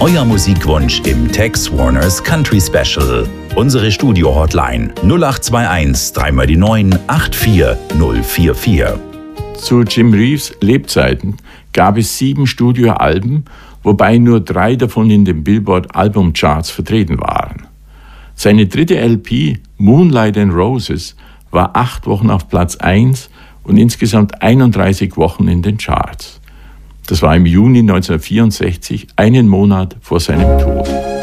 Euer Musikwunsch im Tex Warners Country Special. Unsere Studio-Hotline 0821 3 die 9 84044. Zu Jim Reeves Lebzeiten gab es 7 Studioalben, wobei nur 3 davon in den Billboard Albumcharts vertreten waren. Seine dritte LP Moonlight and Roses war 8 Wochen auf Platz 1 und insgesamt 31 Wochen in den Charts. Das war im Juni 1964, einen Monat vor seinem Tod.